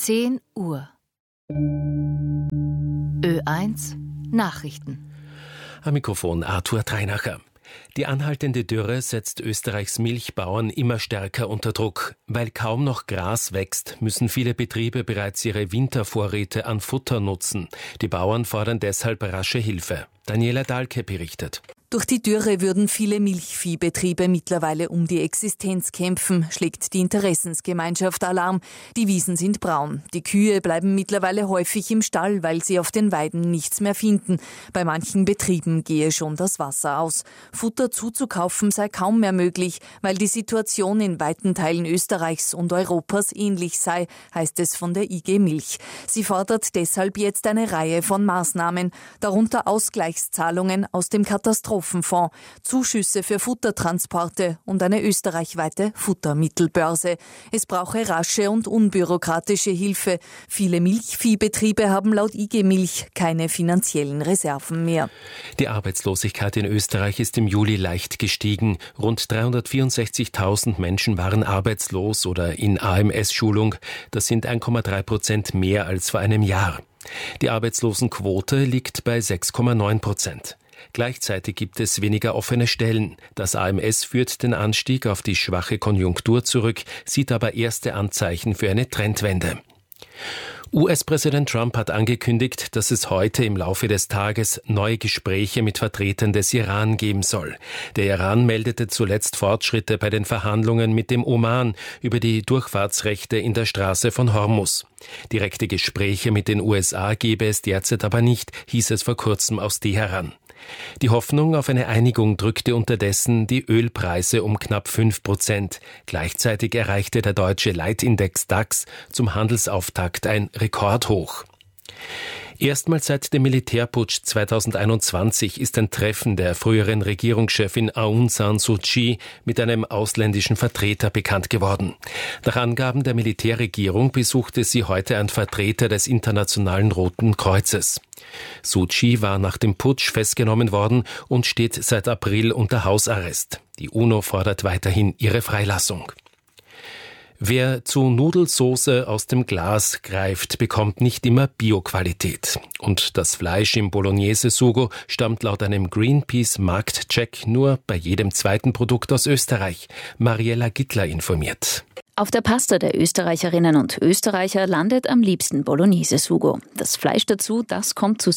10 Uhr. Ö1 Nachrichten. Am Mikrofon Arthur Treinacher. Die anhaltende Dürre setzt Österreichs Milchbauern immer stärker unter Druck. Weil kaum noch Gras wächst, müssen viele Betriebe bereits ihre Wintervorräte an Futter nutzen. Die Bauern fordern deshalb rasche Hilfe. Daniela Dahlke berichtet. Durch die Dürre würden viele Milchviehbetriebe mittlerweile um die Existenz kämpfen, schlägt die Interessensgemeinschaft Alarm. Die Wiesen sind braun. Die Kühe bleiben mittlerweile häufig im Stall, weil sie auf den Weiden nichts mehr finden. Bei manchen Betrieben gehe schon das Wasser aus. Futter zuzukaufen sei kaum mehr möglich, weil die Situation in weiten Teilen Österreichs und Europas ähnlich sei, heißt es von der IG Milch. Sie fordert deshalb jetzt eine Reihe von Maßnahmen, darunter Ausgleichszahlungen aus dem Katastrophenfonds, Zuschüsse für Futtertransporte und eine österreichweite Futtermittelbörse. Es brauche rasche und unbürokratische Hilfe. Viele Milchviehbetriebe haben laut IG Milch keine finanziellen Reserven mehr. Die Arbeitslosigkeit in Österreich ist im Juli leicht gestiegen. Rund 364.000 Menschen waren arbeitslos oder in AMS-Schulung. Das sind 1,3% mehr als vor einem Jahr. Die Arbeitslosenquote liegt bei 6,9%. Gleichzeitig gibt es weniger offene Stellen. Das AMS führt den Anstieg auf die schwache Konjunktur zurück, sieht aber erste Anzeichen für eine Trendwende. US-Präsident Trump hat angekündigt, dass es heute im Laufe des Tages neue Gespräche mit Vertretern des Iran geben soll. Der Iran meldete zuletzt Fortschritte bei den Verhandlungen mit dem Oman über die Durchfahrtsrechte in der Straße von Hormuz. Direkte Gespräche mit den USA gebe es derzeit aber nicht, hieß es vor kurzem aus Teheran. Die Hoffnung auf eine Einigung drückte unterdessen die Ölpreise um knapp 5%. Gleichzeitig erreichte der deutsche Leitindex DAX zum Handelsauftakt ein Rekordhoch. Erstmals seit dem Militärputsch 2021 ist ein Treffen der früheren Regierungschefin Aung San Suu Kyi mit einem ausländischen Vertreter bekannt geworden. Nach Angaben der Militärregierung besuchte sie heute ein Vertreter des Internationalen Roten Kreuzes. Suu Kyi war nach dem Putsch festgenommen worden und steht seit April unter Hausarrest. Die UNO fordert weiterhin ihre Freilassung. Wer zu Nudelsoße aus dem Glas greift, bekommt nicht immer Bio-Qualität. Und das Fleisch im Bolognese-Sugo stammt laut einem Greenpeace-Marktcheck nur bei jedem zweiten Produkt aus Österreich. Mariella Gittler informiert. Auf der Pasta der Österreicherinnen und Österreicher landet am liebsten Bolognese-Sugo. Das Fleisch dazu, das kommt zu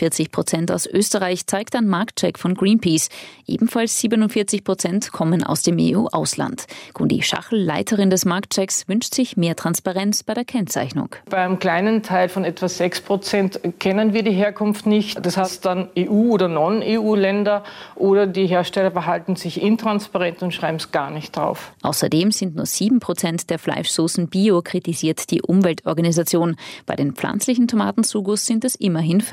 47% aus Österreich, zeigt ein Marktcheck von Greenpeace. Ebenfalls 47% kommen aus dem EU-Ausland. Gundi Schachel, Leiterin des Marktchecks, wünscht sich mehr Transparenz bei der Kennzeichnung. Bei einem kleinen Teil von etwa 6% kennen wir die Herkunft nicht. Das heißt dann EU- oder Non-EU-Länder oder die Hersteller verhalten sich intransparent und schreiben es gar nicht drauf. Außerdem sind nur 7% der Fleischsoßen bio, kritisiert die Umweltorganisation. Bei den pflanzlichen Tomatensugos sind es immerhin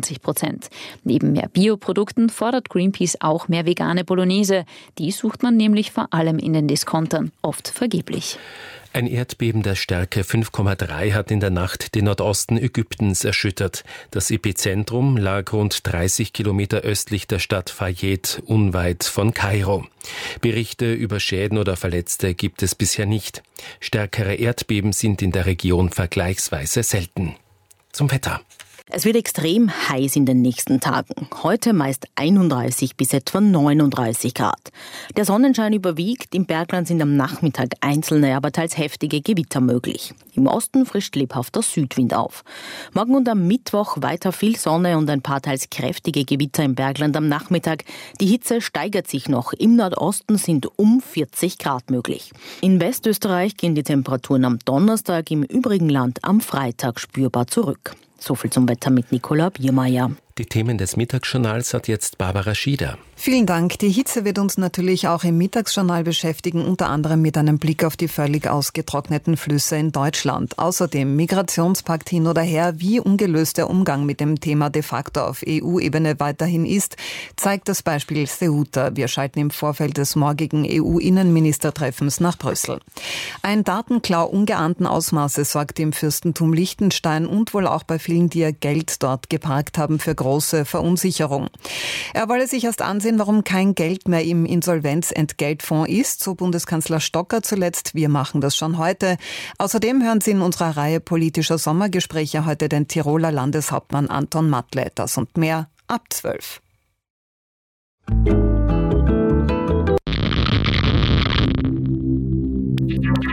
25%. Neben mehr Bioprodukten fordert Greenpeace auch mehr vegane Bolognese. Die sucht man nämlich vor allem in den Diskontern, oft vergeblich. Ein Erdbeben der Stärke 5,3 hat in der Nacht den Nordosten Ägyptens erschüttert. Das Epizentrum lag rund 30 Kilometer östlich der Stadt Fayed, unweit von Kairo. Berichte über Schäden oder Verletzte gibt es bisher nicht. Stärkere Erdbeben sind in der Region vergleichsweise selten. Zum Wetter. Es wird extrem heiß in den nächsten Tagen. Heute meist 31 bis etwa 39 Grad. Der Sonnenschein überwiegt. Im Bergland sind am Nachmittag einzelne, aber teils heftige Gewitter möglich. Im Osten frischt lebhafter Südwind auf. Morgen und am Mittwoch weiter viel Sonne und ein paar teils kräftige Gewitter im Bergland am Nachmittag. Die Hitze steigert sich noch. Im Nordosten sind um 40 Grad möglich. In Westösterreich gehen die Temperaturen am Donnerstag, im übrigen Land am Freitag spürbar zurück. So viel zum Wetter mit Nicola Biermeier. Die Themen des Mittagsjournals hat jetzt Barbara Schieder. Vielen Dank. Die Hitze wird uns natürlich auch im Mittagsjournal beschäftigen, unter anderem mit einem Blick auf die völlig ausgetrockneten Flüsse in Deutschland. Außerdem Migrationspakt hin oder her, wie ungelöst der Umgang mit dem Thema de facto auf EU-Ebene weiterhin ist, zeigt das Beispiel Ceuta. Wir schalten im Vorfeld des morgigen EU-Innenministertreffens nach Brüssel. Ein Datenklau ungeahnten Ausmaßes sorgt im Fürstentum Liechtenstein und wohl auch bei vielen, die ihr Geld dort geparkt haben, für große Verunsicherung. Er wolle sich erst ansehen, sehen, warum kein Geld mehr im Insolvenzentgeltfonds ist, so Bundeskanzler Stocker zuletzt. Wir machen das schon heute. Außerdem hören Sie in unserer Reihe politischer Sommergespräche heute den Tiroler Landeshauptmann Anton Matle. Das und mehr ab 12.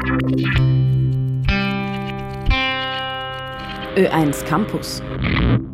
Ö1 Campus.